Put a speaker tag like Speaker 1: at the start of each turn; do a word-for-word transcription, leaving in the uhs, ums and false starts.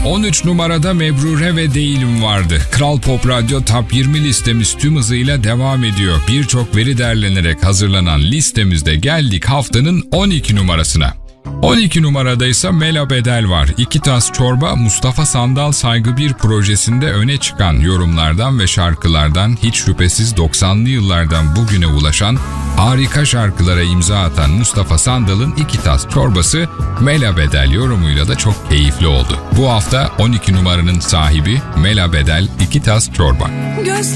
Speaker 1: on üç numarada Mebrure ve Değilim vardı. Kral Pop Radyo Top yirmi listemiz tüm hızıyla devam ediyor. Birçok veri derlenerek hazırlanan listemizde geldik haftanın on iki numarasına. on iki numarada ise Mela Bedel var. İki Tas Çorba, Mustafa Sandal Saygı bir projesinde öne çıkan yorumlardan ve şarkılardan hiç şüphesiz doksanlı yıllardan bugüne ulaşan harika şarkılara imza atan Mustafa Sandal'ın İki Tas Çorbası Mela Bedel yorumuyla da çok keyifli oldu. Bu hafta on iki numaranın sahibi Mela Bedel İki Tas Çorba. Göz